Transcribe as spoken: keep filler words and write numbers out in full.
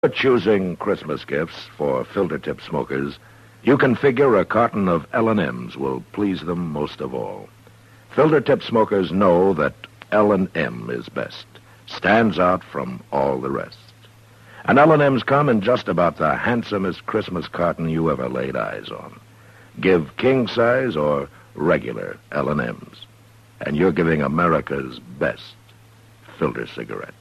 Choosing Christmas gifts for filter-tip smokers, you can figure a carton of L and M's will please them most of all. Filter-tip smokers know that L and M is best, stands out from all the rest. And L and M's come in just about the handsomest Christmas carton you ever laid eyes on. Give king size or regular L and M's, and you're giving America's best filter cigarette.